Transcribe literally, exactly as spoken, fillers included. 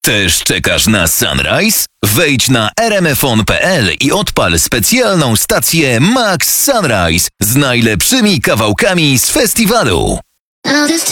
Też czekasz na Sunrise? Wejdź na r m f on kropka p l i odpal specjalną stację Max Sunrise z najlepszymi kawałkami z festiwalu. I'll just